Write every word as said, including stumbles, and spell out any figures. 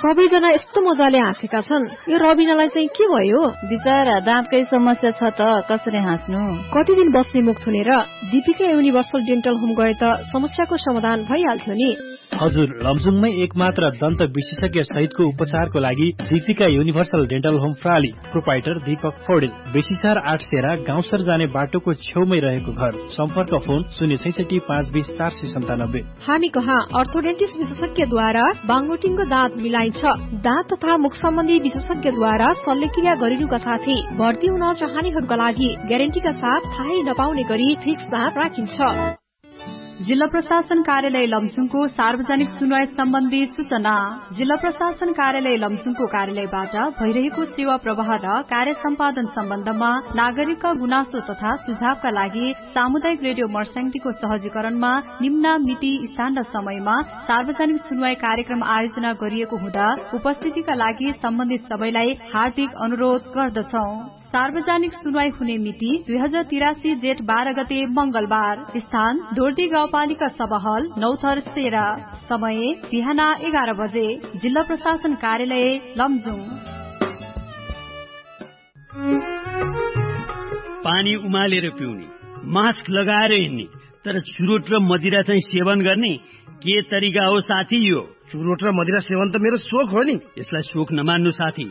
सबैजना यस्तो मजाले हाँसेका छन्, यो रबिनालाई चाहिँ के भयो? बिचरा दाँतकै समस्या छ त, कसरी हाँस्नु? कति दिन बस्ने मुख थुनेर दीपिका युनिभर्सल डेन्टल होम गए त समस्याको समाधान भइहाल्थ्यो नि। हजुर, लमजुङमै एकमात्र दन्त विशेषज्ञ सहितको उपचारको लागि Deepika universal dental home प्राली। Proprietor Deepak Paudel. बेसीसार आठ सेरा गाउँसर जाने बाटोको छेउमै रहेको घर। सम्पर्क फोन शून्य छैसठी पाँच बीस चार सय सन्तानब्बे। हामी कहाँ अर्थोडेन्टिस्ट विशेषज्ञद्वारा बाङ्गोटिङको दाँत मिलाइन्छ। दाँत तथा मुख सम्बन्धी विशेषज्ञद्वारा शल्यक्रिया गरिनुका साथै भर्ती हुन चाहनेहरूका लागि ग्यारेन्टीका साथ थाहै नपाउने गरी फिक्स दाँत राखिन्छ। जिल्ला प्रशासन कार्यालय लमजुङको सार्वजनिक सुनवाई सम्बन्धी सूचना। जिल्ला प्रशासन कार्यालय लमजुङको कार्यालयबाट भइरहेको सेवा प्रवाह र कार्य सम्पादन सम्बन्धमा नागरिकका गुनासो तथा सुझावका लागि सामुदायिक रेडियो मर्स्याङदीको सहजीकरणमा निम्न मिति, स्थान र समयमा सार्वजनिक सुनवाई कार्यक्रम आयोजना गरिएको हुँदा उपस्थितिका लागि सम्बन्धित सबैलाई हार्दिक अनुरोध गर्दछौ। सार्वजनिक सुनवाई हुने मिति दुई हजार तिरासी जेठ बाह्र गते मंगलबार। स्थान दोर्दी गाउँपालिका सभा हल, नौथर सेरा। समय बिहान एघार बजे। जिल्ला प्रशासन कार्यालय लमजुङ। पानी उमालेर पिउने, मास्क लगाएर हिँड्ने, तर चुरोट र मदिरा चाहिँ सेवन गर्ने के तरिका हो साथी? यो चुरोट र मदिरा सेवन त मेरो सोख हो नि। यसलाई सोख नमान्नु साथी।